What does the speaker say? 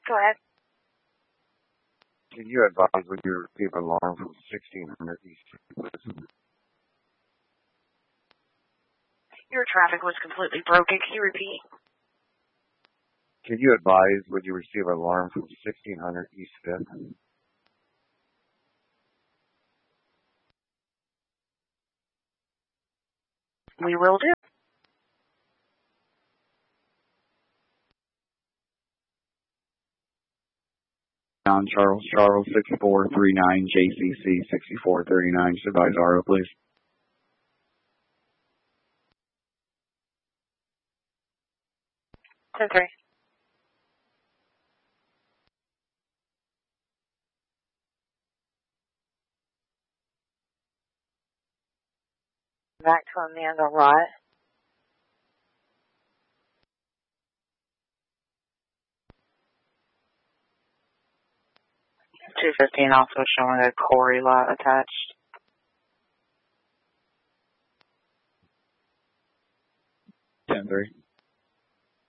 Go ahead. Can you advise when you receive an alarm from 1600 East? Your traffic was completely broken. Can you repeat? Can you advise when you receive an alarm from 1600 East 5th? We will do. John Charles 6439 JCC 6439. Advise RO, please. Okay. Back to Amanda Rott. 215 also showing a Corey lot attached. 10-3.